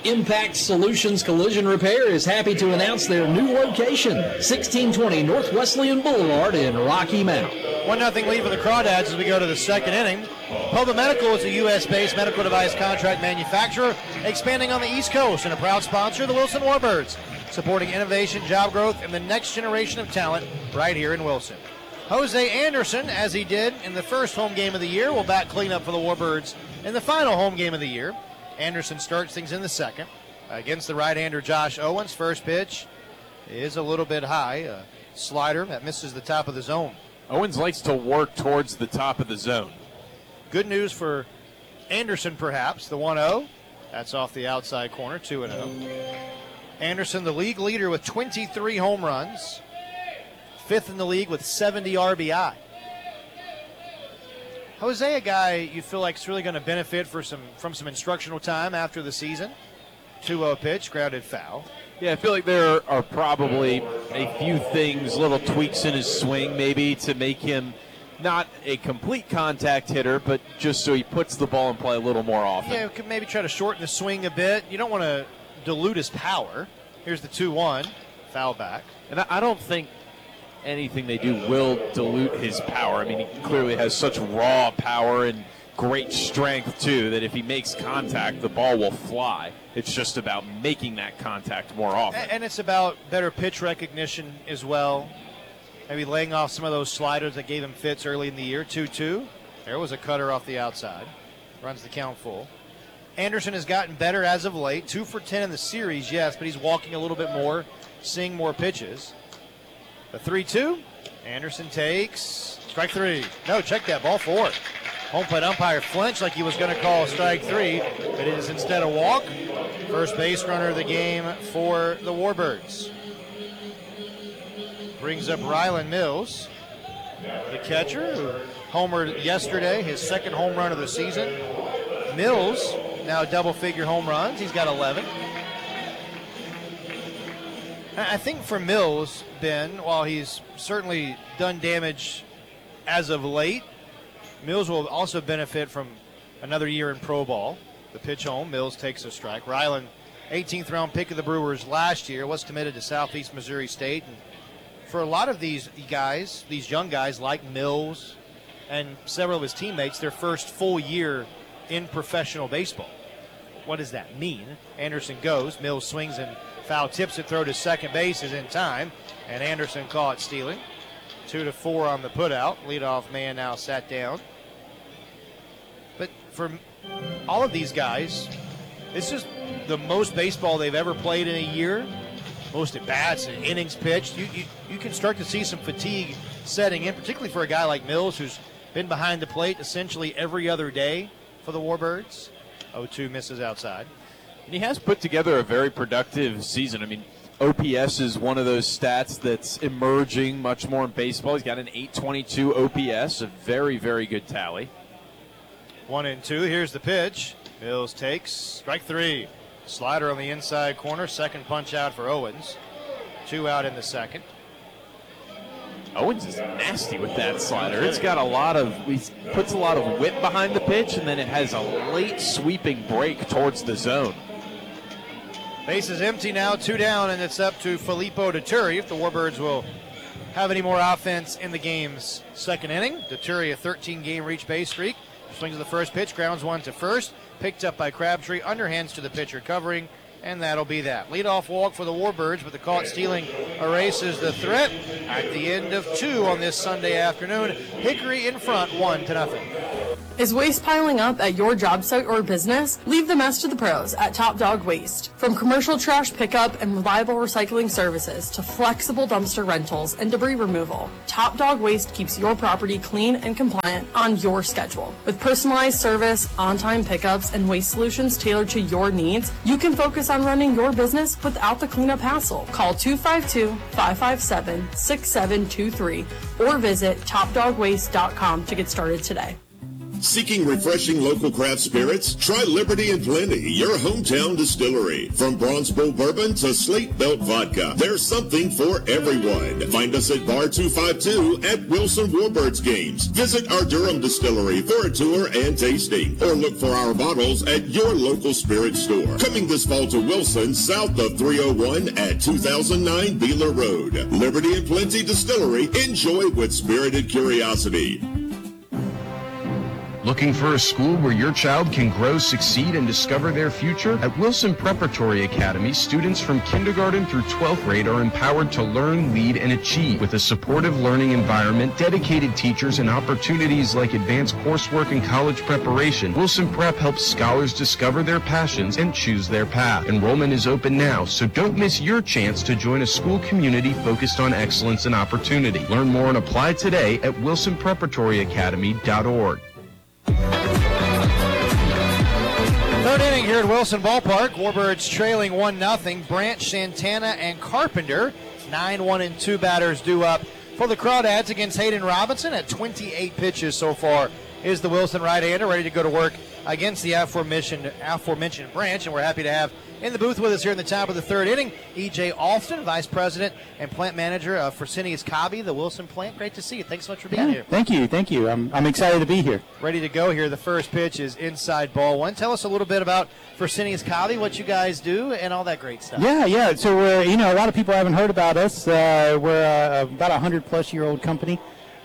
Impact Solutions Collision Repair is happy to announce their new location, 1620 North Wesleyan Boulevard in Rocky Mount. 1-0 lead for the Crawdads as we go to the second inning. Pova Medical is a U.S.-based medical device contract manufacturer expanding on the East Coast and a proud sponsor of the Wilson Warbirds, supporting innovation, job growth, and the next generation of talent right here in Wilson. Jose Anderson, as he did in the first home game of the year, will bat cleanup for the Warbirds in the final home game of the year. Anderson starts things in the second against the right-hander Josh Owens. First pitch is a little bit high, a slider that misses the top of the zone. Owens likes to work towards the top of the zone. Good news for Anderson, perhaps. The 1-0. That's off the outside corner, 2-0. Anderson, the league leader with 23 home runs. Fifth in the league with 70 RBI. Jose, a guy you feel like is really going to benefit from some instructional time after the season. 2-0 pitch, grounded foul. Yeah, I feel like there are probably a few things, little tweaks in his swing maybe to make him not a complete contact hitter, but just so he puts the ball in play a little more often. Yeah, could maybe try to shorten the swing a bit. You don't want to dilute his power. Here's the 2-1, foul back. And I don't think anything they do will dilute his power. I mean, he clearly has such raw power and great strength, too, that if he makes contact, the ball will fly. It's just about making that contact more often. And it's about better pitch recognition as well. Maybe laying off some of those sliders that gave him fits early in the year. 2-2. There was a cutter off the outside. Runs the count full. Anderson has gotten better as of late. 2 for 10 in the series, yes, but he's walking a little bit more, seeing more pitches. The 3-2. Anderson takes strike 3. No, check that, ball 4. Home plate umpire flinched like he was going to call strike 3, but it is instead a walk. First base runner of the game for the Warbirds. Brings up Rylan Mills, the catcher, who homered yesterday, his second home run of the season. Mills, now double-figure home runs. He's got 11. I think for Mills, Ben, while he's certainly done damage as of late, Mills will also benefit from another year in pro ball. The pitch home, Mills takes a strike. Rylan, 18th round pick of the Brewers last year, was committed to Southeast Missouri State. And for a lot of these guys, these young guys like Mills and several of his teammates, their first full year in professional baseball. What does that mean? Anderson goes, Mills swings and foul tips it, throw to second base is in time, and Anderson caught stealing. 2-4 on the putout. Leadoff man now sat down. But for all of these guys, this is the most baseball they've ever played in a year. Most at bats and innings pitched. You can start to see some fatigue setting in, particularly for a guy like Mills, who's been behind the plate essentially every other day for the Warbirds. 0-2 misses outside. And he has put together a very productive season. I mean, OPS is one of those stats that's emerging much more in baseball. He's got an 822 OPS, a very, very good tally. 1-2. Here's the pitch. Mills takes strike 3. Slider on the inside corner. Second punch out for Owens. 2 out in the second. Owens is nasty with that slider. It's got he puts a lot of whip behind the pitch, and then it has a late sweeping break towards the zone. Base is empty now, 2 down, and it's up to Filippo Deturi if the Warbirds will have any more offense in the game's second inning. Deturi, a 13-game reach base streak. Swings to the first pitch, grounds one to first. Picked up by Crabtree, underhands to the pitcher covering, and that'll be that. Leadoff walk for the Warbirds, but the caught stealing erases the threat at the end of 2 on this Sunday afternoon. Hickory in front, 1-0. Is waste piling up at your job site or business? Leave the mess to the pros at Top Dog Waste. From commercial trash pickup and reliable recycling services to flexible dumpster rentals and debris removal, Top Dog Waste keeps your property clean and compliant on your schedule. With personalized service, on-time pickups, and waste solutions tailored to your needs, you can focus on running your business without the cleanup hassle. Call 252-557-6723 or visit topdogwaste.com to get started today. Seeking refreshing local craft spirits? Try Liberty and Plenty, your hometown distillery. From Bronze Bull Bourbon to Slate Belt Vodka, there's something for everyone. Find us at Bar 252 at Wilson Warbirds games. Visit our Durham distillery for a tour and tasting, or look for our bottles at your local spirit store. Coming this fall to Wilson, south of 301 at 2009 Beeler Road. Liberty and Plenty Distillery. Enjoy with spirited curiosity. Looking for a school where your child can grow, succeed, and discover their future? At Wilson Preparatory Academy, students from kindergarten through 12th grade are empowered to learn, lead, and achieve with a supportive learning environment, dedicated teachers, and opportunities like advanced coursework and college preparation. Wilson Prep helps scholars discover their passions and choose their path. Enrollment is open now, so don't miss your chance to join a school community focused on excellence and opportunity. Learn more and apply today at wilsonpreparatoriacademy.org. Third inning here at Wilson Ballpark. Warbirds trailing 1-0. Branch, Santana, and Carpenter. 9-1-2 batters due up for the Crawdads against Hayden Robinson at 28 pitches so far. Is the Wilson right-hander ready to go to work against the aforementioned Branch, and we're happy to have in the booth with us here in the top of the third inning, E.J. Alston, Vice President and Plant Manager of Fresenius Kabi, the Wilson plant. Great to see you. Thanks so much for being here. Thank you. I'm excited to be here. Ready to go here. The first pitch is inside ball one. Tell us a little bit about Fresenius Kabi, what you guys do, and all that great stuff. Yeah. So we're, a lot of people haven't heard about us. We're about a 100-plus-year-old company.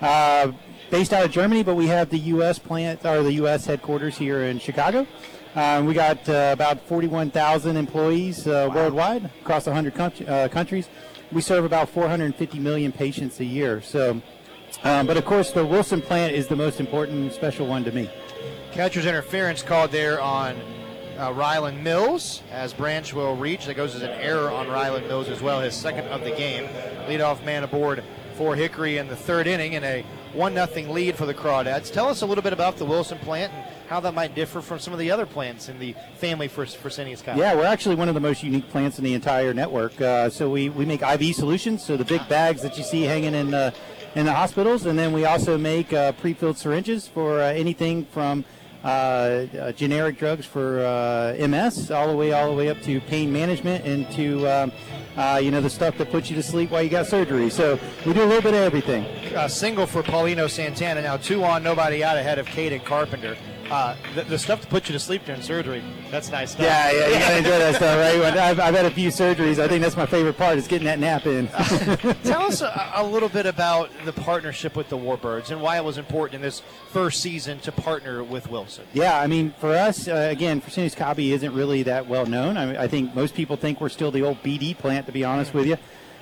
Based out of Germany, but we have the U.S. plant, or the U.S. headquarters here in Chicago. We got about 41,000 employees worldwide across 100 countries. We serve about 450 million patients a year. So, but of course, the Wilson plant is the most important and special one to me. Catcher's interference called there on Ryland Mills, as Branch will reach. That goes as an error on Ryland Mills as well, his second of the game. Leadoff man aboard for Hickory in the third inning, and a 1-0 lead for the Crawdads. Tell us a little bit about the Wilson plant and how that might differ from some of the other plants in the family for Fresenius Kabi. Yeah, we're actually one of the most unique plants in the entire network. So we make IV solutions, so the big bags that you see hanging in the hospitals, and then we also make pre-filled syringes for anything from generic drugs for MS all the way up to pain management and to the stuff that puts you to sleep while you got surgery. So we do a little bit of everything. Single for Paulino Santana. Now 2 on, nobody out ahead of Caden Carpenter. The stuff to put you to sleep during surgery, that's nice stuff. Yeah, you gotta enjoy that stuff, right? I've had a few surgeries. I think that's my favorite part, is getting that nap in. Tell us a little bit about the partnership with the Warbirds and why it was important in this first season to partner with Wilson. Yeah, I mean, for us, again, Fresenius Kabi isn't really that well known. I think most people think we're still the old BD plant, to be honest with you.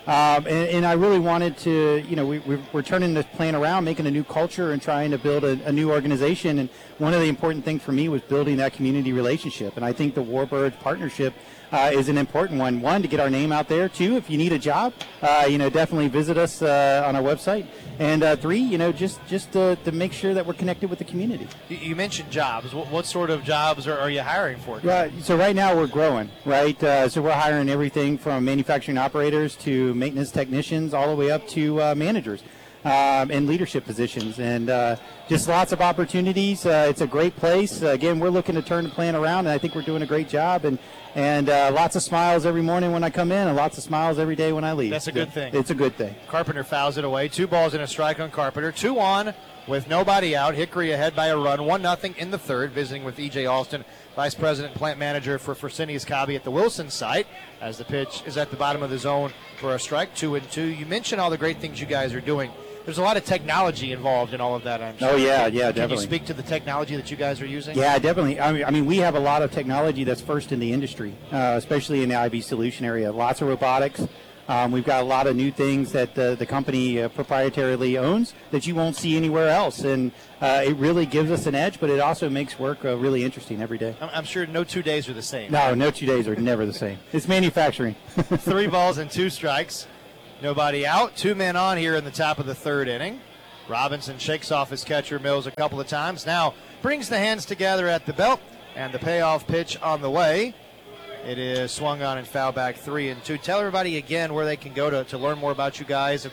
And I really wanted to, we're turning this plant around, making a new culture and trying to build a new organization. And one of the important things for me was building that community relationship. And I think the Warbirds partnership is an important one. One, to get our name out there. Two, if you need a job, definitely visit us on our website. And three, just to make sure that we're connected with the community. You mentioned jobs. What sort of jobs are you hiring for? So right now we're growing, right? So we're hiring everything from manufacturing operators to maintenance technicians all the way up to managers and leadership positions. And just lots of opportunities. It's a great place. Again, we're looking to turn the plant around, and I think we're doing a great job. And lots of smiles every morning when I come in, and lots of smiles every day when I leave. That's a good thing. It's a good thing. Carpenter fouls it away. 2 balls and a strike on Carpenter. 2 on with nobody out. Hickory ahead by a run. 1-0 in the third. Visiting with E.J. Alston, Vice President, Plant Manager for Fresenius Kabi at the Wilson site, as the pitch is at the bottom of the zone for a strike. 2-2. You mentioned all the great things you guys are doing. There's a lot of technology involved in all of that, I'm sure. Oh, yeah, definitely. Can you speak to the technology that you guys are using? Yeah, definitely. I mean, we have a lot of technology that's first in the industry, especially in the IV solution area. Lots of robotics. We've got a lot of new things that the company proprietarily owns that you won't see anywhere else. And it really gives us an edge, but it also makes work really interesting every day. I'm sure no 2 days are the same. No 2 days are never the same. It's manufacturing. 3 balls and 2 strikes. Nobody out. 2 men on here in the top of the third inning. Robinson shakes off his catcher Mills a couple of times. Now brings the hands together at the belt, and the payoff pitch on the way. It is swung on and foul back 3-2. Tell everybody again where they can go to learn more about you guys, if they're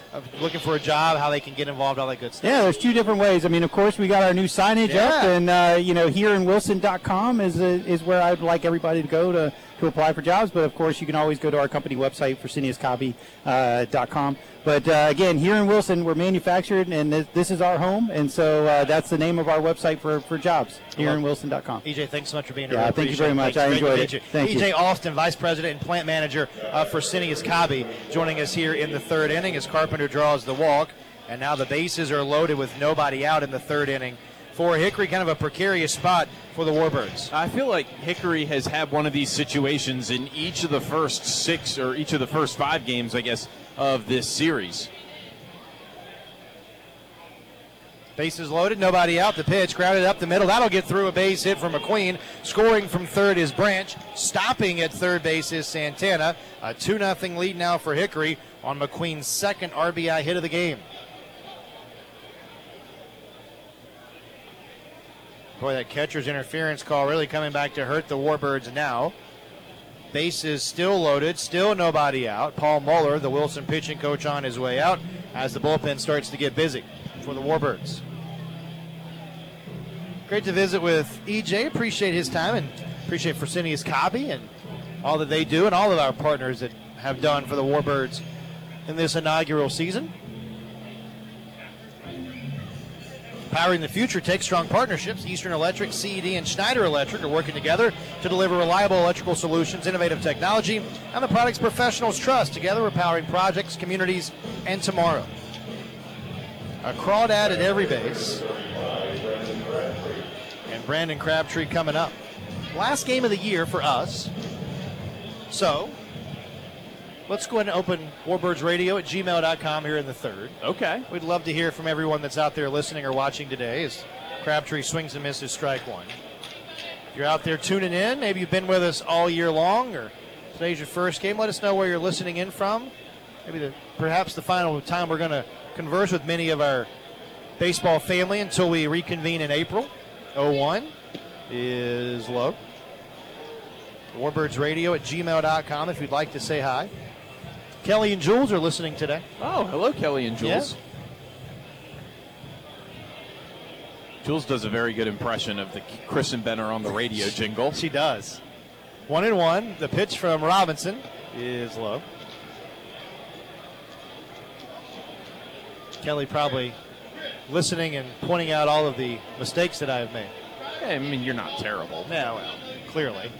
looking for a job, how they can get involved, all that good stuff. Yeah, there's two different ways. I mean, of course, we got our new signage up, and hereinwilson.com is where I'd like everybody to go to apply for jobs. But of course, you can always go to our company website, FreseniusCabe.com. But again, here in Wilson, we're manufactured, and this is our home, and so that's the name of our website for jobs, hereinwilson.com. EJ, thanks so much for being here. Yeah, thank you very much. I enjoyed it. Thank you. EJ Austin, Vice President and Plant Manager of Fresenius Kabi, joining us here in the third inning as Carpenter draws the walk, and now the bases are loaded with nobody out in the third inning. For Hickory, kind of a precarious spot for the Warbirds. I feel like Hickory has had one of these situations in each of the first 6 or each of the first 5 games, I guess, of this series. Bases loaded, nobody out. The pitch grounded up the middle. That'll get through. A base hit from McQueen. Scoring from third is Branch. Stopping at third base is Santana. A 2-0 lead now for Hickory on McQueen's second RBI hit of the game. Boy, that catcher's interference call really coming back to hurt the Warbirds now. Bases still loaded, still nobody out. Paul Muller, the Wilson pitching coach, on his way out as the bullpen starts to get busy for the Warbirds. Great to visit with EJ. Appreciate his time and appreciate Fresenius Kabi and all that they do and all of our partners that have done for the Warbirds in this inaugural season. Powering the future takes strong partnerships. Eastern Electric, CED, and Schneider Electric are working together to deliver reliable electrical solutions, innovative technology, and the products professionals trust. Together, we're powering projects, communities, and tomorrow. A crawdad at every base. And Brandon Crabtree coming up. Last game of the year for us. So, let's go ahead and open Warbirds Radio at gmail.com here in the third. Okay. We'd love to hear from everyone that's out there listening or watching today as Crabtree swings and misses strike one. If you're out there tuning in, maybe you've been with us all year long or today's your first game, let us know where you're listening in from. Maybe perhaps the final time we're going to converse with many of our baseball family until we reconvene in April. 01 is low. Warbirds Radio at gmail.com if you'd like to say hi. Kelly and Jules are listening today. Oh, hello, Kelly and Jules. Yeah. Jules does a very good impression of the Chris and Ben are on the radio jingle. She does. 1-1. The pitch from Robinson is low. Kelly probably listening and pointing out all of the mistakes that I've made. Yeah, I mean, you're not terrible. Yeah, well, clearly.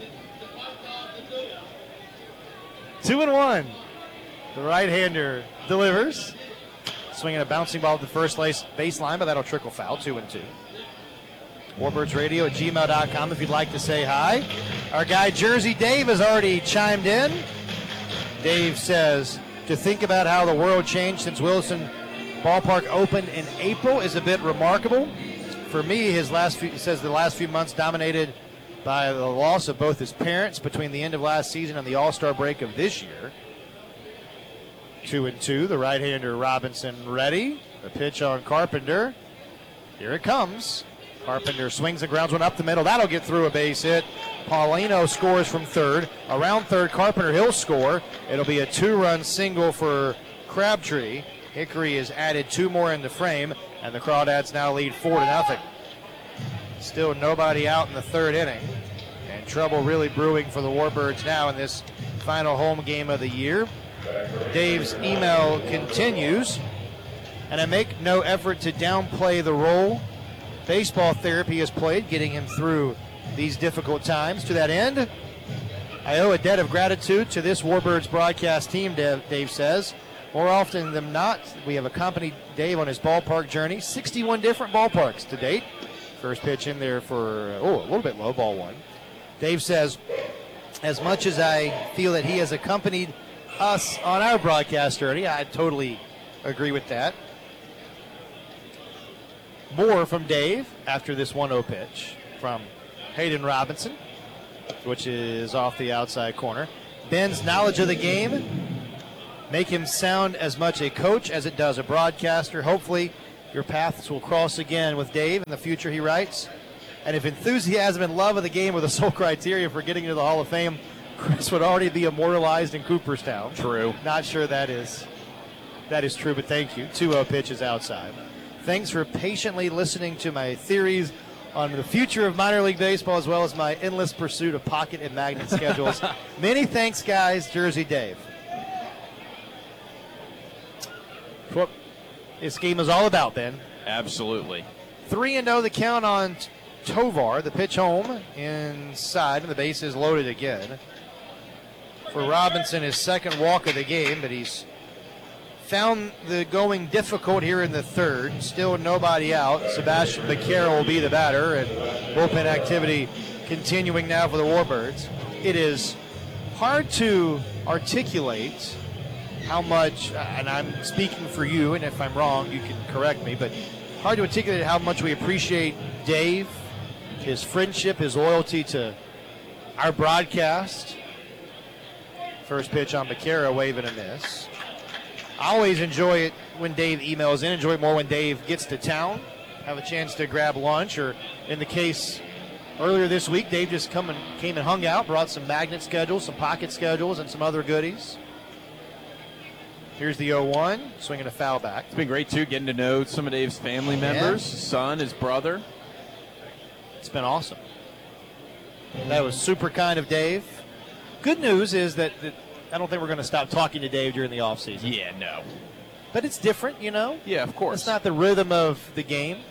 2-1. The right-hander delivers. Swinging a bouncing ball at the first baseline, but that'll trickle foul. 2-2. Warbirds Radio at gmail.com if you'd like to say hi. Our guy Jersey Dave has already chimed in. Dave says, to think about how the world changed since Wilson Ballpark opened in April is a bit remarkable. For me, he says the last few months dominated by the loss of both his parents between the end of last season and the All-Star break of this year. 2-2, the right-hander Robinson ready. The pitch on Carpenter. Here it comes. Carpenter swings and grounds one up the middle. That'll get through a base hit. Paulino scores from third. Around third, Carpenter, he'll score. It'll be a 2-run single for Crabtree. Hickory has added 2 more in the frame, and the Crawdads now lead 4-0. Still nobody out in the third inning, and trouble really brewing for the Warbirds now in this final home game of the year. Dave's email continues, and I make no effort to downplay the role baseball therapy has played, getting him through these difficult times. To that end, I owe a debt of gratitude to this Warbirds broadcast team, Dave says. More often than not, we have accompanied Dave on his ballpark journey, 61 different ballparks to date. First pitch in there for, a little bit low, ball one. Dave says, as much as I feel that he has accompanied us on our broadcast journey, I totally agree with that. More from Dave after this 1-0 pitch from Hayden Robinson, which is off the outside corner. Ben's knowledge of the game make him sound as much a coach as it does a broadcaster. Hopefully your paths will cross again with Dave in the future, he writes. And if enthusiasm and love of the game were the sole criteria for getting into the Hall of Fame, Chris would already be immortalized in Cooperstown. True. Not sure that is That is true, but thank you. 2-0 pitch is outside. Thanks for patiently listening to my theories on the future of minor league baseball, as well as my endless pursuit of pocket and magnet schedules. Many thanks, guys. Jersey Dave. What this game is all about, Ben. Absolutely. 3-0 the count on Tovar. The pitch home inside, and the base is loaded again. For Robinson, his second walk of the game, but he's found the going difficult here in the third. Still nobody out. Sebastian Becerra will be the batter, and bullpen activity continuing now for the Warbirds. It is hard to articulate how much, and I'm speaking for you, and if I'm wrong, you can correct me, but hard to articulate how much we appreciate Dave, his friendship, his loyalty to our broadcast. First pitch on Becerra, waving a miss. I always enjoy it when Dave emails in. Enjoy it more when Dave gets to town, have a chance to grab lunch, or in the case earlier this week, Dave just came and hung out, brought some magnet schedules, some pocket schedules, and some other goodies. Here's the 0-1, swinging a foul back. It's been great, too, getting to know some of Dave's family members, his son, his brother. It's been awesome. That was super kind of Dave. Good news is that I don't think we're going to stop talking to Dave during the offseason. Yeah, no. But it's different, you know? Yeah, of course. It's not the rhythm of the game.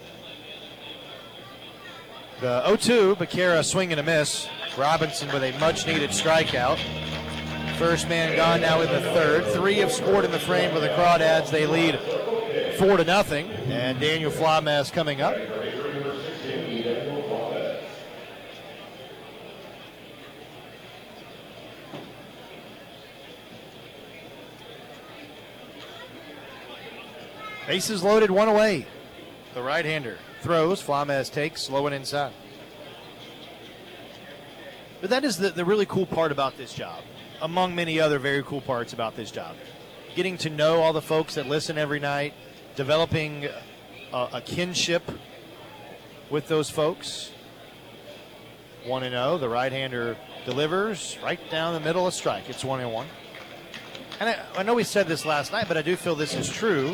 The 0-2, Becerra swing and a miss. Robinson with a much-needed strikeout. First man gone now in the third. 3 have scored in the frame for the Crawdads. They lead 4-0. And Daniel Flames coming up. Bases loaded, 1 away. The right-hander throws. Flames takes, slow and inside. But that is the really cool part about this job, among many other very cool parts about this job. Getting to know all the folks that listen every night, developing a kinship with those folks. 1-0. The right-hander delivers right down the middle of strike. It's 1-1. And I know we said this last night, but I do feel this is true.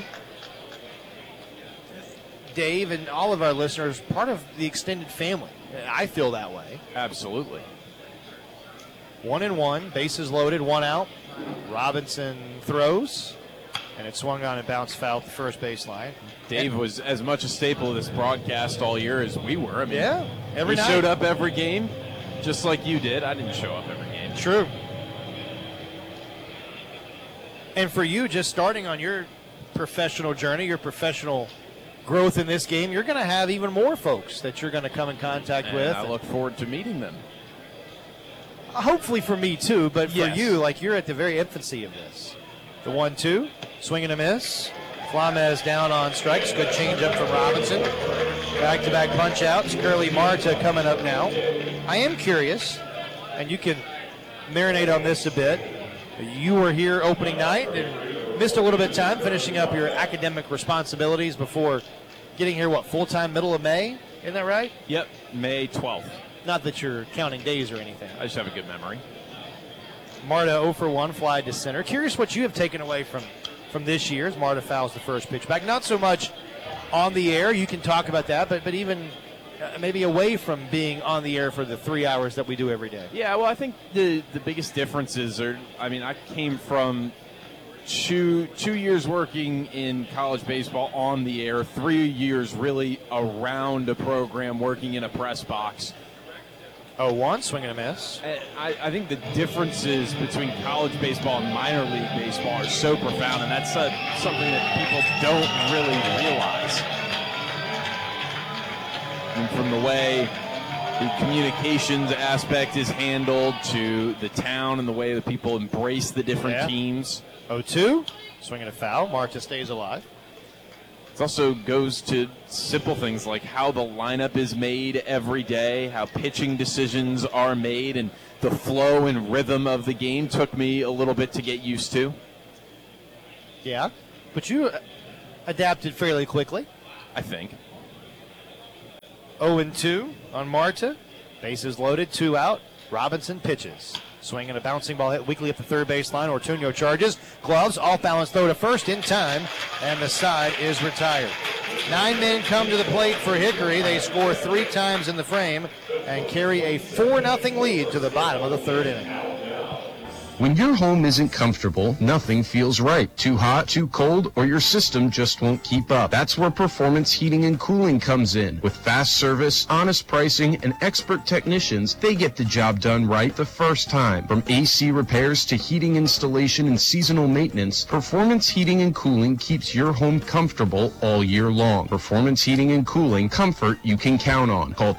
Dave and all of our listeners, part of the extended family. I feel that way. Absolutely. 1-1, bases loaded, 1 out. Robinson throws, and it swung on and bounced foul at the first baseline. Dave was as much a staple of this broadcast all year as we were. I mean, yeah, every night. He showed up every game, just like you did. I didn't show up every game. True. And for you, just starting on your professional journey, your professional growth in this game, you're going to have even more folks that you're going to come in contact with. I look forward to meeting them. Hopefully for me too, but for Yes. you, like you're at the very infancy of this. The 1-2, swing and a miss. Flames down on strikes. Good changeup from Robinson. Back-to-back punch-outs. Curly Marta coming up now. I am curious, and you can marinate on this a bit. You were here opening night and missed a little bit of time finishing up your academic responsibilities before getting here, full-time middle of May? Isn't that right? Yep, May 12th. Not that you're counting days or anything. I just have a good memory. Marta 0 for 1, fly to center. Curious what you have taken away from this year as Marta fouls the first pitch back. Not so much on the air. You can talk about that, but even maybe away from being on the air for the 3 hours that we do every day. Yeah, well, I think the biggest differences are, I came from two years working in college baseball on the air, 3 years really around a program working in a press box. 0-1, swing and a miss. I think the differences between college baseball and minor league baseball are so profound, and that's something that people don't really realize. And from the way the communications aspect is handled to the town and the way that people embrace the different teams. 0-2, swing and a foul. Marta stays alive. It also goes to simple things like how the lineup is made every day, how pitching decisions are made, and the flow and rhythm of the game took me a little bit to get used to. Yeah, but you adapted fairly quickly. I think. 0-2 on Marta. Bases loaded, 2 out. Robinson pitches. Swing and a bouncing ball hit weakly at the third baseline. Ortuño charges. Gloves, off-balance throw to first in time, and the side is retired. 9 men come to the plate for Hickory. They score 3 times in the frame and carry a 4-0 lead to the bottom of the third inning. When your home isn't comfortable, nothing feels right. Too hot, too cold, or your system just won't keep up. That's where Performance Heating and Cooling comes in. With fast service, honest pricing, and expert technicians, they get the job done right the first time. From AC repairs to heating installation and seasonal maintenance, Performance Heating and Cooling keeps your home comfortable all year long. Performance Heating and Cooling, comfort you can count on. Call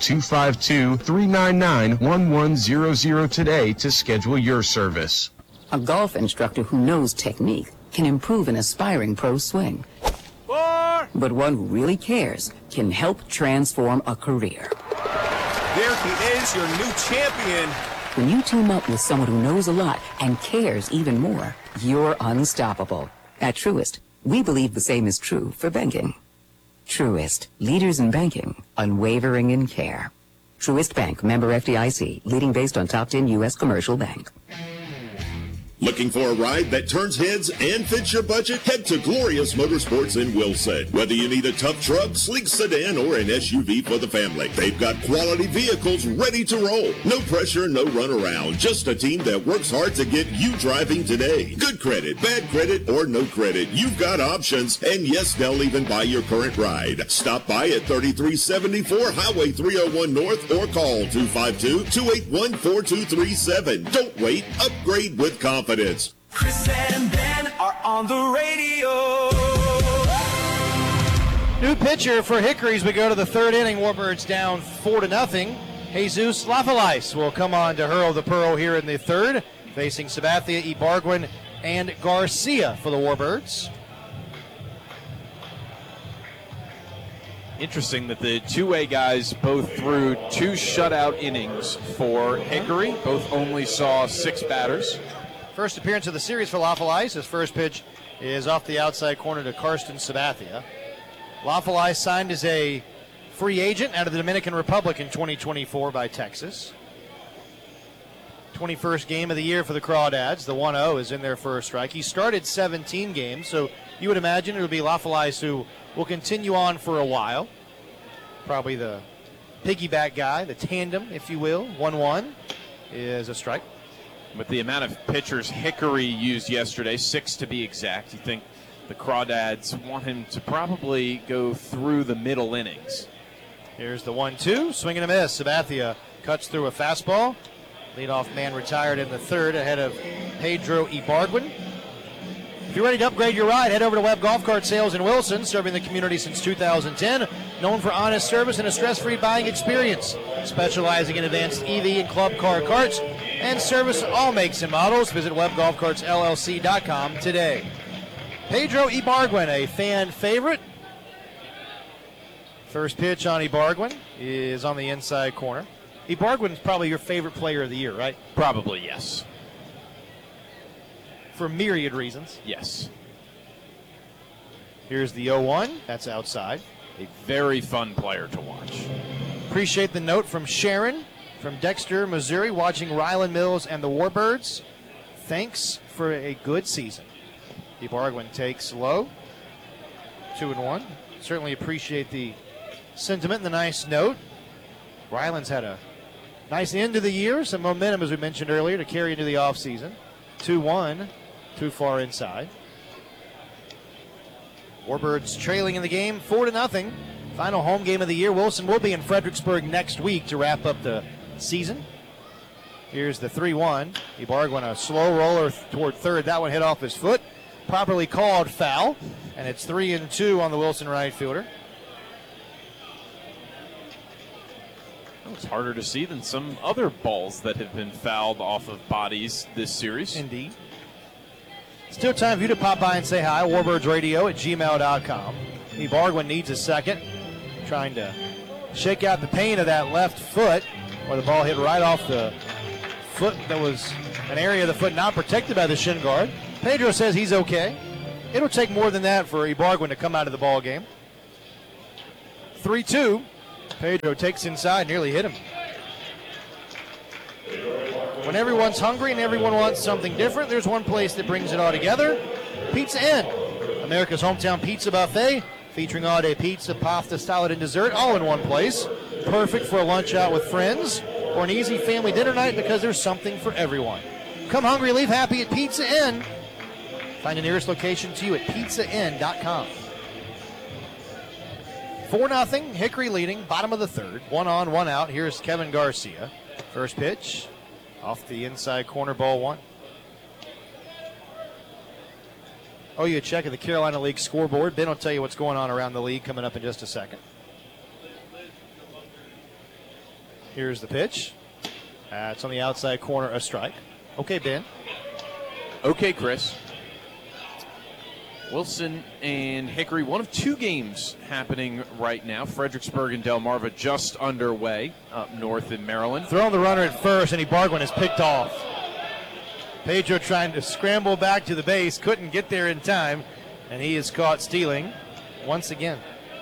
252-399-1100 today to schedule your service. A golf instructor who knows technique can improve an aspiring pro swing. But one who really cares can help transform a career. There he is, your new champion. When you team up with someone who knows a lot and cares even more, you're unstoppable. At Truist, we believe the same is true for banking. Truist, leaders in banking, unwavering in care. Truist Bank, member FDIC, leading based on top 10 U.S. commercial bank. Looking for a ride that turns heads and fits your budget? Head to Glorious Motorsports in Wilson. Whether you need a tough truck, sleek sedan, or an SUV for the family, they've got quality vehicles ready to roll. No pressure, no runaround. Just a team that works hard to get you driving today. Good credit, bad credit, or no credit. You've got options. And yes, they'll even buy your current ride. Stop by at 3374 Highway 301 North or call 252-281-4237. Don't wait. Upgrade with confidence. Chris and Ben are on the radio. New pitcher for Hickory as we go to the third inning. Warbirds down 4-0. Jesus Lafalais will come on to hurl the pearl here in the third, facing Sabathia, Ibargüen, and Garcia for the Warbirds. Interesting that the two-way guys both threw 2 shutout innings for Hickory. Both only saw 6 batters. First appearance of the series for Lafalais. His first pitch is off the outside corner to Karsten Sabathia. Lafalais signed as a free agent out of the Dominican Republic in 2024 by Texas. 21st game of the year for the Crawdads. The 1-0 is in their first strike. He started 17 games, so you would imagine it would be Lafalais who will continue on for a while. Probably the piggyback guy, the tandem, if you will. 1-1 is a strike. With the amount of pitchers Hickory used yesterday, 6 to be exact, you think the Crawdads want him to probably go through the middle innings. Here's the 1-2, swing and a miss. Sabathia cuts through a fastball. Leadoff man retired in the third ahead of Pedro Ibargüen. If you're ready to upgrade your ride, head over to Webb Golf Cart Sales in Wilson, serving the community since 2010. Known for honest service and a stress-free buying experience. Specializing in advanced EV and club car carts and service all makes and models. Visit WebbGolfCartsLLC.com today. Pedro Ibargüen, a fan favorite. First pitch on Ibargüen is on the inside corner. Ibargüen is probably your favorite player of the year, right? Probably, yes. For myriad reasons. Yes. Here's the 0-1. That's outside. A very fun player to watch. Appreciate the note from Sharon from Dexter, Missouri, watching Ryland Mills and the Warbirds. Thanks for a good season. Ibargüen takes low. 2-1. Certainly appreciate the sentiment and the nice note. Ryland's had a nice end to the year, some momentum, as we mentioned earlier, to carry into the offseason. 2-1, too far inside. Warbirds trailing in the game, 4-0. Final home game of the year. Wilson will be in Fredericksburg next week to wrap up the season. Here's the 3-1. Ibargüen, a slow roller toward third. That one hit off his foot. Properly called foul. And it's 3-2 on the Wilson right fielder. It's harder to see than some other balls that have been fouled off of bodies this series. Indeed. Still time for you to pop by and say hi. WarbirdsRadio@gmail.com. Ibargüen needs a second. Trying to shake out the pain of that left foot where the ball hit right off the foot that was an area of the foot not protected by the shin guard. Pedro says he's okay. It'll take more than that for Ibargüen to come out of the ball game. 3-2. Pedro takes inside, nearly hit him. When everyone's hungry and everyone wants something different, there's one place that brings it all together. Pizza Inn, America's hometown pizza buffet, featuring all-day pizza, pasta, salad, and dessert, all in one place. Perfect for a lunch out with friends or an easy family dinner night because there's something for everyone. Come hungry, leave happy at Pizza Inn. Find the nearest location to you at pizzainn.com. 4-0, Hickory leading, bottom of the third. 1 on, 1 out. Here's Kevin Garcia. First pitch, off the inside corner, ball 1. Oh, you check at the Carolina League scoreboard. Ben will tell you what's going on around the league coming up in just a second. Here's the pitch. It's on the outside corner, a strike. Okay, Ben. Okay, Chris. Wilson and Hickory, one of 2 games happening right now. Fredericksburg and Delmarva just underway up north in Maryland. Throwing the runner at first, and Ibargüen is picked off. Pedro trying to scramble back to the base, couldn't get there in time, and he is caught stealing once again.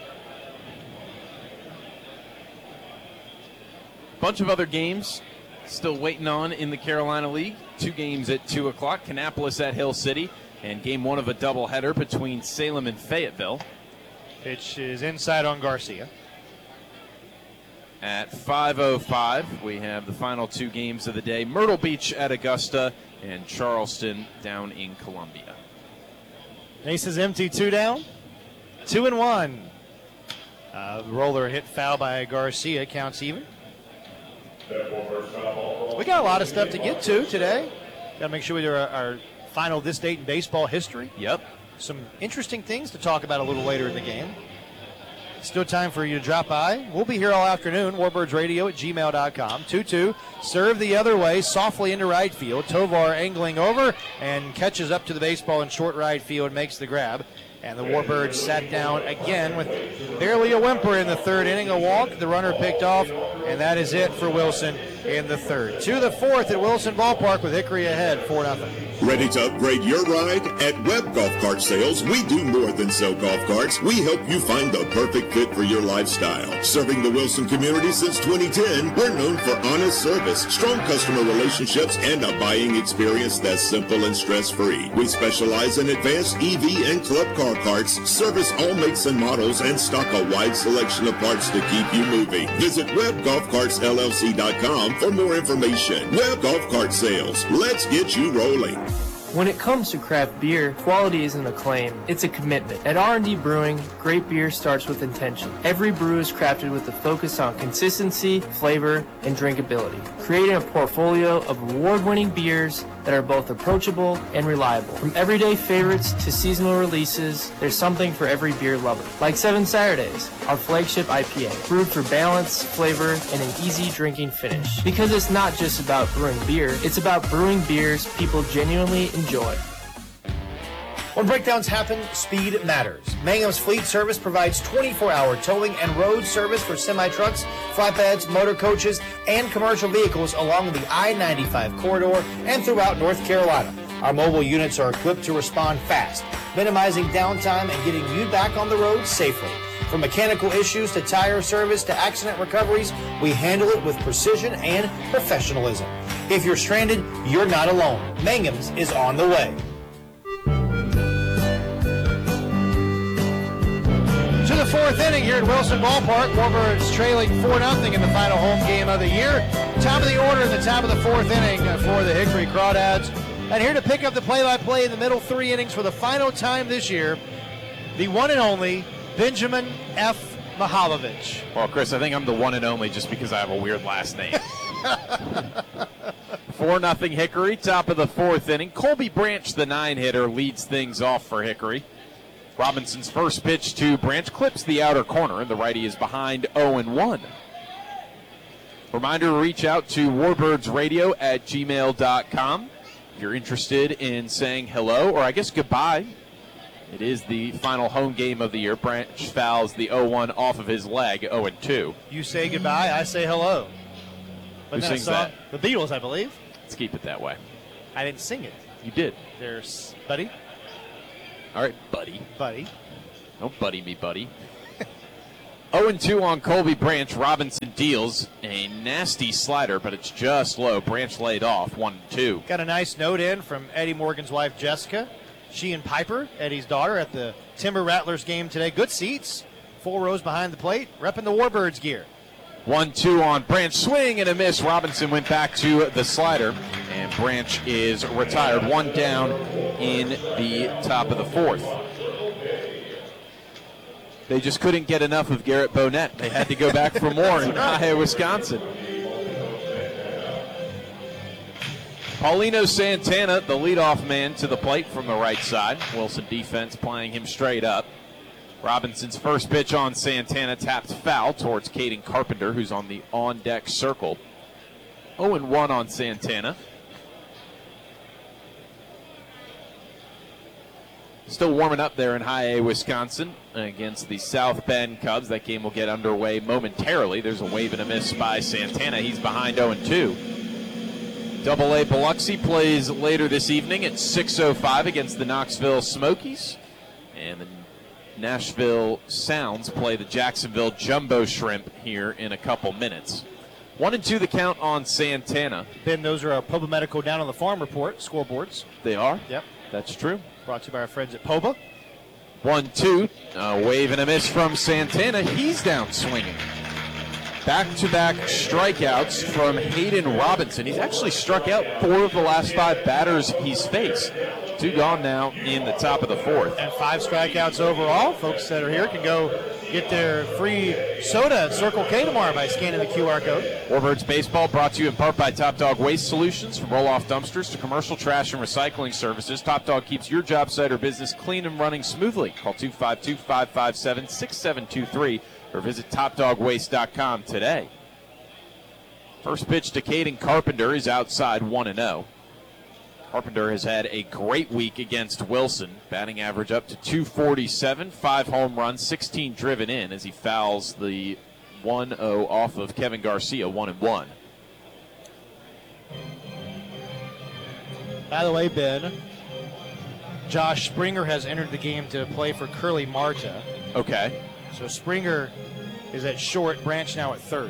Bunch of other games still waiting on in the Carolina League. 2 games at 2 o'clock. Kannapolis at Hill City, and game 1 of a doubleheader between Salem and Fayetteville. Pitch is inside on Garcia. At 5:05, we have the final 2 games of the day. Myrtle Beach at Augusta and Charleston down in Columbia. Ace is empty, 2 down. 2-1. Roller hit foul by Garcia, counts even. We got a lot of stuff to get to today. Got to make sure we do our final this date in baseball history. Yep. Some interesting things to talk about a little later in the game. Still time for you to drop by. We'll be here all afternoon. WarbirdsRadio@gmail.com. 2-2. Serve the other way, softly into right field. Tovar angling over and catches up to the baseball in short right field, makes the grab. And the Warbirds sat down again with barely a whimper in the third inning. A walk, the runner picked off, and that is it for Wilson in the third. To the fourth at Wilson Ballpark with Hickory ahead, 4-0. Ready to upgrade your ride? At Webb Golf Cart Sales, we do more than sell golf carts. We help you find the perfect fit for your lifestyle. Serving the Wilson community since 2010, we're known for honest service, strong customer relationships, and a buying experience that's simple and stress-free. We specialize in advanced EV and club car parts, service all makes and models, and stock a wide selection of parts to keep you moving. Visit WebbGolfCartsLLC.com for more information. Webb Golf Cart Sales. Let's get you rolling. When it comes to craft beer, quality isn't a claim, it's a commitment. At R&D Brewing, great beer starts with intention. Every brew is crafted with a focus on consistency, flavor, and drinkability, creating a portfolio of award-winning beers that are both approachable and reliable. From everyday favorites to seasonal releases, there's something for every beer lover. Like 7 Saturdays, our flagship IPA, brewed for balance, flavor, and an easy drinking finish. Because it's not just about brewing beer, it's about brewing beers people genuinely enjoy. When breakdowns happen, speed matters. Mangum's Fleet Service provides 24-hour towing and road service for semi-trucks, flatbeds, motor coaches, and commercial vehicles along the I-95 corridor and throughout North Carolina. Our mobile units are equipped to respond fast, minimizing downtime and getting you back on the road safely. From mechanical issues to tire service to accident recoveries, we handle it with precision and professionalism. If you're stranded, you're not alone. Mangum's is on the way. To the fourth inning here at Wilson Ballpark. Warbirds trailing 4-0 in the final home game of the year. Top of the order in the top of the fourth inning for the Hickory Crawdads. And here to pick up the play-by-play in the middle 3 innings for the final time this year, the one and only Benjamin F. Mahalovich. Well, Chris, I think I'm the one and only just because I have a weird last name. 4-0 Hickory, top of the fourth inning. Colby Branch, the 9-hitter, leads things off for Hickory. Robinson's first pitch to Branch clips the outer corner, and the righty is behind 0-1. Reminder to reach out to warbirdsradio@gmail.com if you're interested in saying hello, or I guess goodbye. It is the final home game of the year. Branch fouls the 0-1 off of his leg, 0-2. You say goodbye, I say hello. But Who then sings I saw that? The Beatles, I believe. Let's keep it that way. I didn't sing it. You did. There's Buddy. All right, buddy. Buddy. Don't buddy me, buddy. 0-2 on Colby Branch. Robinson deals a nasty slider, but it's just low. Branch laid off 1-2. Got a nice note in from Eddie Morgan's wife, Jessica. She and Piper, Eddie's daughter, at the Timber Rattlers game today. Good seats. 4 rows behind the plate. Repping the Warbirds gear. 1-2 on Branch. Swing and a miss. Robinson went back to the slider, and Branch is retired. 1 down in the top of the 4th. They just couldn't get enough of Garrett Bonnet. They had to go back for more in High, Wisconsin. Paulino Santana, the leadoff man, to the plate from the right side. Wilson defense playing him straight up. Robinson's first pitch on Santana tapped foul towards Caden Carpenter, who's on the on-deck circle. 0-1 on Santana. Still warming up there in High A, Wisconsin against the South Bend Cubs. That game will get underway momentarily. There's a wave and a miss by Santana. He's behind 0-2. Double-A Biloxi plays later this evening at 6:05 against the Knoxville Smokies. And the Nashville Sounds play the Jacksonville Jumbo Shrimp here in a couple minutes. 1-2 the count on Santana. Ben, those are Poba Medical Down on the Farm Report scoreboards. They are? Yep. That's true. Brought to you by our friends at Poba. 1-2. A wave and a miss from Santana. He's down swinging. Back-to-back strikeouts from Hayden Robinson. He's actually struck out 4 of the last 5 batters he's faced. 2 gone now in the top of the 4th. And 5 strikeouts overall. Folks that are here can go get their free soda at Circle K tomorrow by scanning the QR code. Warbirds Baseball brought to you in part by Top Dog Waste Solutions. From roll-off dumpsters to commercial trash and recycling services, Top Dog keeps your job site or business clean and running smoothly. Call 252-557-6723 or visit TopDogWaste.com today. First pitch to Caden Carpenter is outside 1-0. Carpenter has had a great week against Wilson, batting average up to 247, 5 home runs, 16 driven in as he fouls the 1-0 off of Kevin Garcia, 1-1. By the way, Ben, Josh Springer has entered the game to play for Curly Marta. Okay. So Springer is at short, Branch now at third.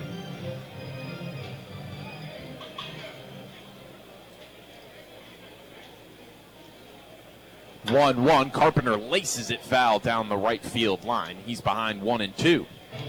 Carpenter laces it foul down the right field line. He's behind 1-2.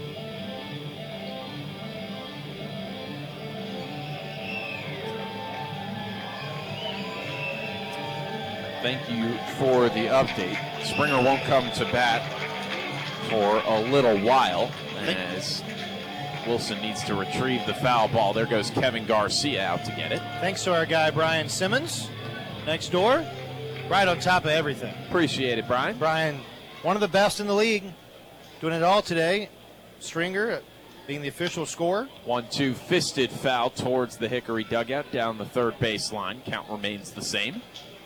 Thank you for the update. Springer won't come to bat for a little while as Wilson needs to retrieve the foul ball. There goes Kevin Garcia out to get it. Thanks to our guy Brian Simmons next door. Right on top of everything. Appreciate it, Brian. Brian, one of the best in the league. Doing it all today. Stringer being the official scorer. 1-2 fisted foul towards the Hickory dugout down the third base line. Count remains the same.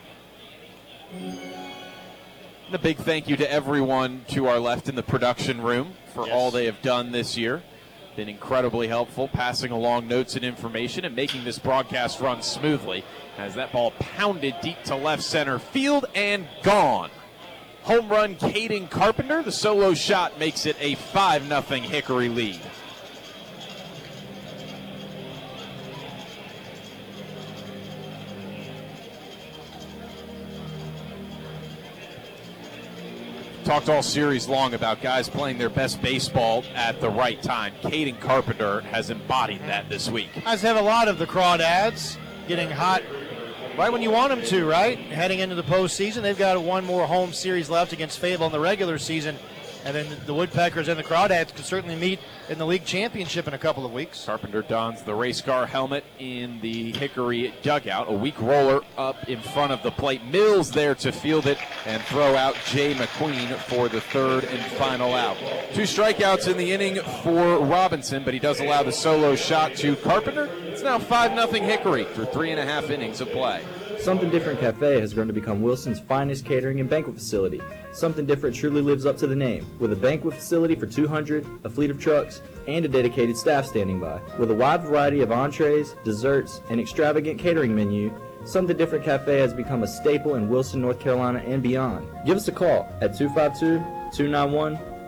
And a big thank you to everyone to our left in the production room for all they have done this year. Been incredibly helpful, passing along notes and information and making this broadcast run smoothly as that ball pounded deep to left center field and gone. Home run Caden Carpenter. The solo shot makes it a 5-0 Hickory lead. Talked all series long about guys playing their best baseball at the right time. Caden Carpenter has embodied that this week. Guys have a lot of the crawdads getting hot right when you want them to, right? Heading into the postseason, they've got one more home series left against Fayetteville in the regular season. And then the Woodpeckers and the Crawdads could certainly meet in the league championship in a couple of weeks. Carpenter dons the race car helmet in the Hickory dugout. A weak roller up in front of the plate. Mills there to field it and throw out Jay McQueen for the third and final out. 2 strikeouts in the inning for Robinson, but he does allow the solo shot to Carpenter. It's now 5-0 Hickory through 3.5 innings of play. Something Different Cafe has grown to become Wilson's finest catering and banquet facility. Something Different truly lives up to the name, with a banquet facility for 200, a fleet of trucks, and a dedicated staff standing by. With a wide variety of entrees, desserts, and extravagant catering menu, Something Different Cafe has become a staple in Wilson, North Carolina, and beyond. Give us a call at 252-291-3000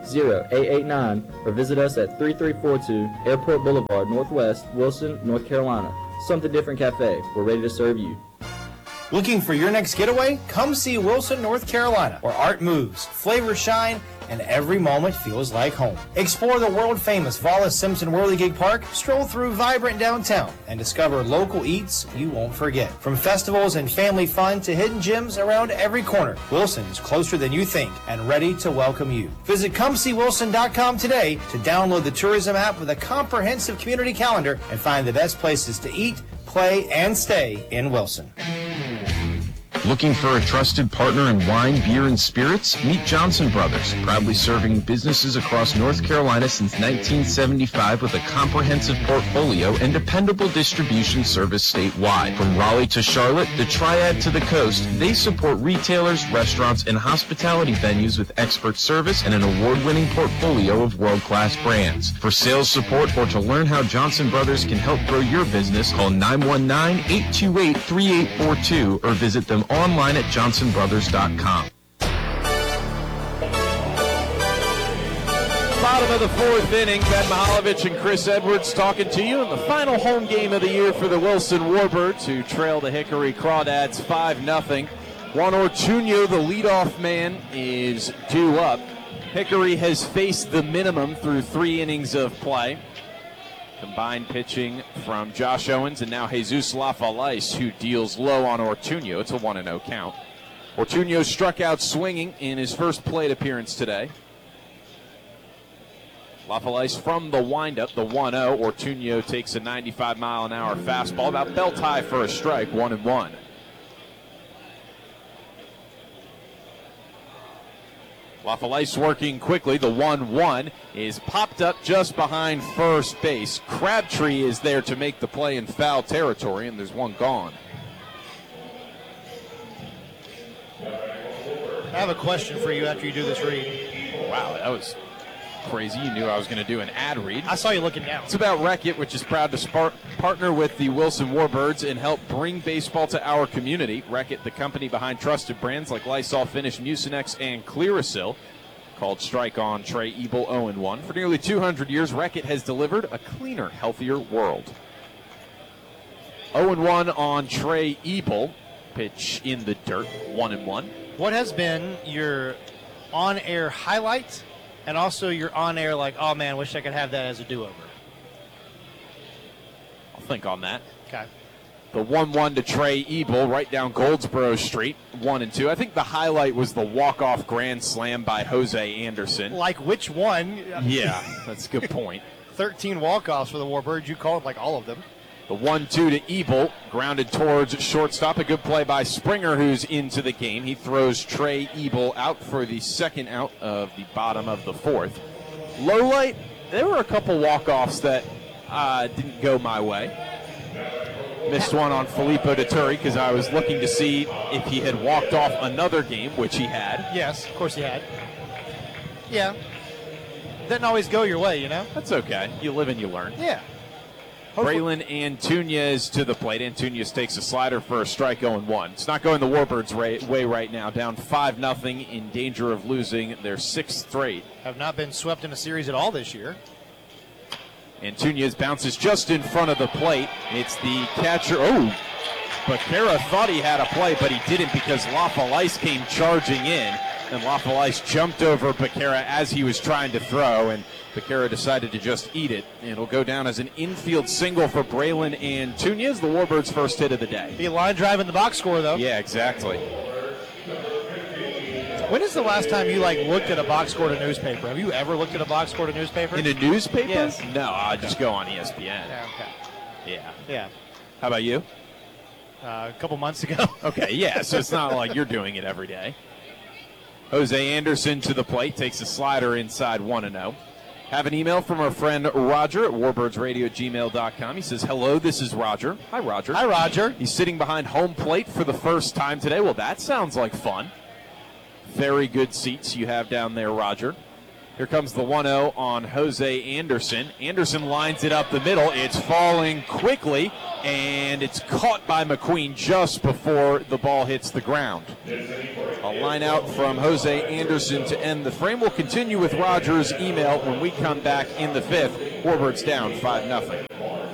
888-889 or visit us at 3342 Airport Boulevard Northwest, Wilson, North Carolina. Something Different Cafe. We're ready to serve you. Looking for your next getaway? Come see Wilson, North Carolina, where art moves, flavors shine, and every moment feels like home. Explore the world-famous Wallace Simpson Whirligig Park, stroll through vibrant downtown, and discover local eats you won't forget. From festivals and family fun to hidden gems around every corner, Wilson is closer than you think and ready to welcome you. Visit ComeSeeWilson.com today to download the tourism app with a comprehensive community calendar and find the best places to eat, play, and stay in Wilson. Looking for a trusted partner in wine, beer, and spirits? Meet Johnson Brothers, proudly serving businesses across North Carolina since 1975 with a comprehensive portfolio and dependable distribution service statewide. From Raleigh to Charlotte, the Triad to the coast, they support retailers, restaurants, and hospitality venues with expert service and an award-winning portfolio of world-class brands. For sales support or to learn how Johnson Brothers can help grow your business, call 919-828-3842 or visit them online at johnsonbrothers.com. Bottom of the fourth inning, Ben Mihaljevic and Chris Edwards talking to you in the final home game of the year for the Wilson Warbirds, who trail the Hickory Crawdads 5-0. Juan Ortuño, the leadoff man, is due up. Hickory has faced the minimum through 3 innings of play. Combined pitching from Josh Owens and now Jesus Lafalice, who deals low on Ortuño. It's a 1-0 count. Ortuño struck out swinging in his first plate appearance today. Lafalice from the windup, the 1-0. Ortuño takes a 95-mile-an-hour fastball, about belt high for a strike, 1-1. Lafalice working quickly. The 1-1 is popped up just behind first base. Crabtree is there to make the play in foul territory, and there's one gone. I have a question for you after you do this read. Wow, that was crazy. You knew I was going to do an ad read. I saw you looking down. It's about Reckitt, which is proud to partner with the Wilson Warbirds and help bring baseball to our community. Reckitt, the company behind trusted brands like Lysol Finish, Mucinex, and Clearasil, called Strike On, Trey Ebel 0-1. For nearly 200 years, Reckitt has delivered a cleaner, healthier world. 0-1 on Trey Ebel. Pitch in the dirt, 1-1. What has been your on-air highlight and also your on-air like, oh man, wish I could have that as a do-over? I'll think on that. Okay. The 1-1 to Trey Ebel right down Goldsboro Street, 1-2. I think the highlight was the walk-off grand slam by Jose Anderson. Like which one? Yeah, that's a good point. 13 walk-offs for the Warbirds. You called like all of them. The 1-2 to Ebel, grounded towards shortstop. A good play by Springer, who's into the game. He throws Trey Ebel out for the second out of the bottom of the fourth. Low light, there were a couple walk-offs that didn't go my way. Missed one on Filippo Deturi because I was looking to see if he had walked off another game, which he had. Yes, of course he had. Yeah. Didn't always go your way, you know? That's okay. You live and you learn. Yeah. Braylon Antunes to the plate. Antunes takes a slider for a strike, 0-1. It's not going the Warbirds' way right now. Down 5-0, in danger of losing their 6th straight. Have not been swept in a series at all this year. Antunes bounces just in front of the plate. It's the catcher. Oh, Becerra thought he had a play, but he didn't because Lafalice came charging in. And Lafalice jumped over Becerra as he was trying to throw, and Becerra decided to just eat it. It'll go down as an infield single for Braylon Antunes, the Warbirds' first hit of the day. Be a line drive in the box score, though. Yeah, exactly. When is the last time you looked at a box score to newspaper? Have you ever looked at a box score to newspaper? In a newspaper? Yes. No, I just go on ESPN. Yeah, okay. Yeah. Yeah. How about you? A couple months ago. Okay, yeah, so it's not like you're doing it every day. Jose Anderson to the plate, takes a slider inside 1-0. Have an email from our friend Roger at warbirdsradio@gmail.com. He says, hello, this is Roger. Hi, Roger. Hi, Roger. He's sitting behind home plate for the first time today. Well, that sounds like fun. Very good seats you have down there, Roger. Here comes the 1-0 on Jose Anderson. Anderson lines it up the middle. It's falling quickly, and it's caught by McQueen just before the ball hits the ground. A line out from Jose Anderson to end the frame. We'll continue with Rogers' email when we come back in the fifth. Warbirds down 5-0.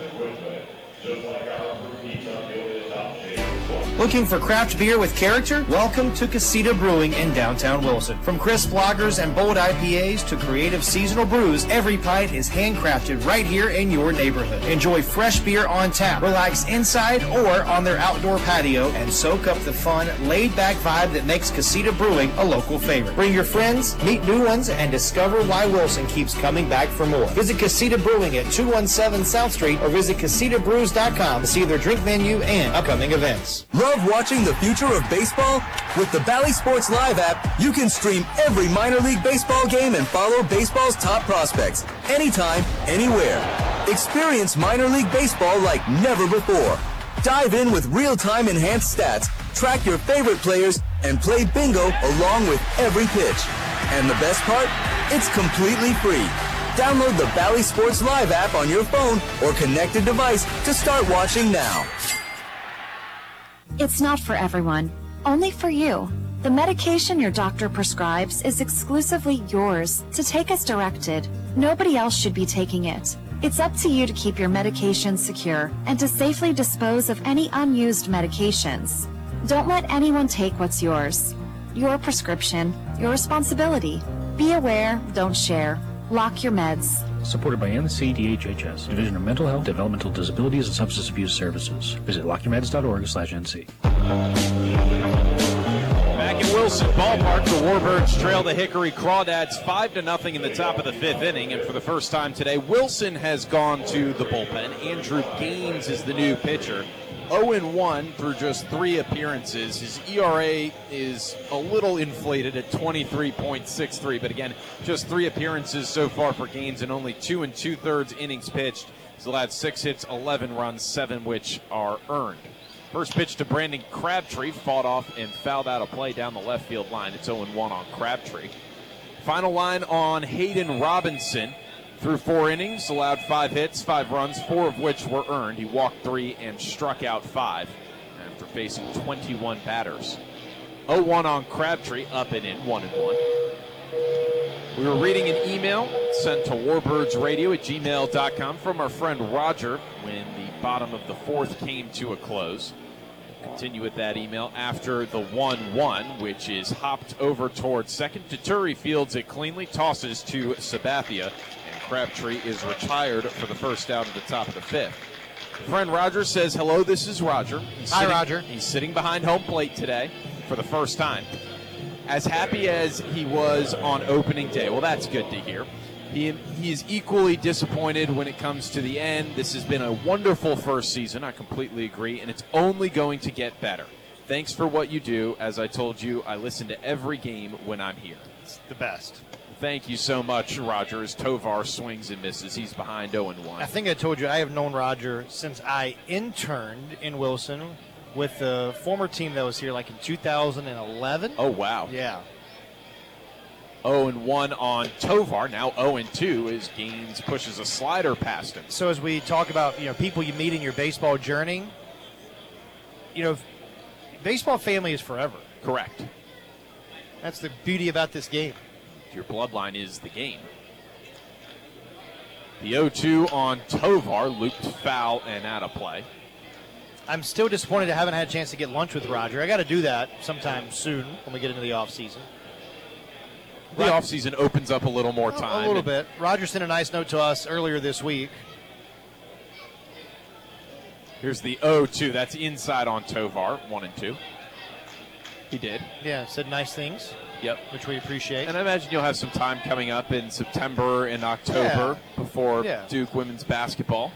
Looking for craft beer with character? Welcome to Casita Brewing in downtown Wilson. From crisp lagers and bold IPAs to creative seasonal brews, every pint is handcrafted right here in your neighborhood. Enjoy fresh beer on tap, relax inside or on their outdoor patio, and soak up the fun, laid-back vibe that makes Casita Brewing a local favorite. Bring your friends, meet new ones, and discover why Wilson keeps coming back for more. Visit Casita Brewing at 217 South Street or visit CasitaBrews.com to see their drink menu and upcoming events. Love watching the future of baseball? With the Bally Sports Live app, you can stream every minor league baseball game and follow baseball's top prospects anytime, anywhere. Experience minor league baseball like never before. Dive in with real-time enhanced stats, track your favorite players, and play bingo along with every pitch. And the best part? It's completely free. Download the Bally Sports Live app on your phone or connected device to start watching now. It's not for everyone, only for you. The medication your doctor prescribes is exclusively yours to take as directed. Nobody else should be taking it. It's up to you to keep your medication secure and to safely dispose of any unused medications. Don't let anyone take what's yours. Your prescription, your responsibility. Be aware, don't share. Lock your meds. Supported by NCDHHS, Division of Mental Health, Developmental Disabilities, and Substance Abuse Services. Visit lockyourmeds.org/NC. Back at Wilson Ballpark, the Warbirds trail the Hickory Crawdads 5-0 in the top of the fifth inning. And for the first time today, Wilson has gone to the bullpen. Andrew Gaines is the new pitcher. 0-1 through just 3 appearances. His ERA is a little inflated at 23.63, but again, just 3 appearances so far for Gaines and only 2 2/3 innings pitched. He's allowed 6 hits, 11 runs, 7 which are earned. First pitch to Brandon Crabtree, fought off and fouled out a play down the left field line. It's 0-1 on Crabtree. Final line on Hayden Robinson. Through 4 innings, allowed 5 hits, 5 runs, 4 of which were earned. He walked 3 and struck out 5 after facing 21 batters. 0-1 on Crabtree, up and in, 1-1. We were reading an email sent to warbirdsradio@gmail.com from our friend Roger when the bottom of the 4th came to a close. Continue with that email after the 1-1, which is hopped over towards second. Tuturi fields it cleanly, tosses to Sabathia, and Crabtree is retired for the first out of the top of the 5th. Friend Roger says, hello, this is Roger. Hi, Roger. He's sitting behind home plate today for the first time. As happy as he was on opening day, well, that's good to hear. He is equally disappointed when it comes to the end. This has been a wonderful first season. I completely agree, and it's only going to get better. Thanks for what you do. As I told you, I listen to every game when I'm here. It's the best. Thank you so much, Roger. As Tovar swings and misses, he's behind 0-1. I think I told you I have known Roger since I interned in Wilson with the former team that was here like in 2011. Oh, wow. Yeah. 0-1 on Tovar. Now 0-2 as Gaines pushes a slider past him. So as we talk about, people you meet in your baseball journey, baseball family is forever. Correct. That's the beauty about this game. Your bloodline is the game. The 0-2 on Tovar, looped foul and out of play. I'm still disappointed I haven't had a chance to get lunch with Roger. I got to do that sometime soon when we get into the offseason. The offseason opens up a little more time. A little bit. Roger sent a nice note to us earlier this week. Here's the 0-2. That's inside on Tovar, 1-2. He did. Yeah, said nice things. Yep. Which we appreciate. And I imagine you'll have some time coming up in September and October before Duke women's basketball.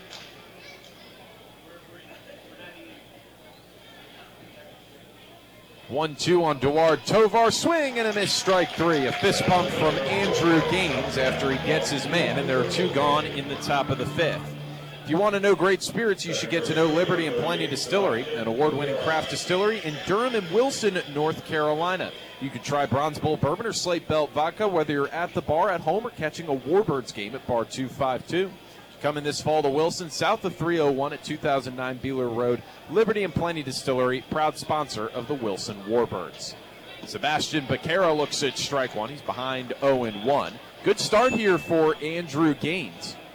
One-two on Dewar Tovar, swing and a miss, strike 3. A fist pump from Andrew Gaines after he gets his man, and there are 2 gone in the top of the 5th. If you want to know great spirits, you should get to know Liberty and Plenty Distillery, an award-winning craft distillery in Durham and Wilson, North Carolina. You can try Bronze Bull Bourbon or Slate Belt Vodka, whether you're at the bar, at home, or catching a Warbirds game at Bar 252. Coming this fall to Wilson, south of 301 at 2009 Beeler Road, Liberty and Plenty Distillery, proud sponsor of the Wilson Warbirds. Sebastian Becerra looks at strike one. He's behind 0-1. Good start here for Andrew Gaines.